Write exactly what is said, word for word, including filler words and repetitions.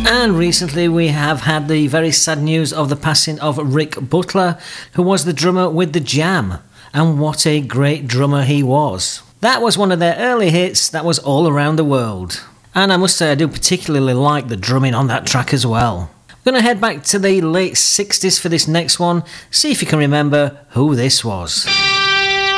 And recently we have had the very sad news of the passing of Rick Butler, who was the drummer with The Jam. And what a great drummer he was. That was one of their early hits that was all around the world. And I must say I do particularly like the drumming on that track as well. I'm going to head back to the late sixties for this next one, see if you can remember who this was.